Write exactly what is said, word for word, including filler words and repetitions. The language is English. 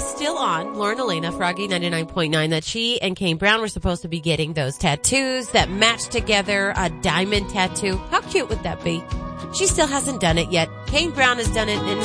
still on, Lauren Elena, Froggy ninety-nine point nine, that she and Kane Brown were supposed to be getting those tattoos that match together, a diamond tattoo. How cute would that be? She still hasn't done it yet. Kane Brown has done it in